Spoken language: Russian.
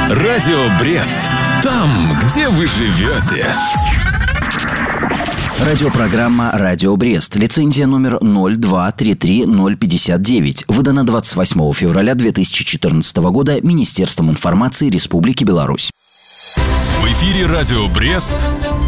Радио Брест. Там, где вы живете. Радиопрограмма «Радио Брест». Лицензия номер 0233059. Выдана 28 февраля 2014 года Министерством информации Республики Беларусь. В эфире «Радио Брест».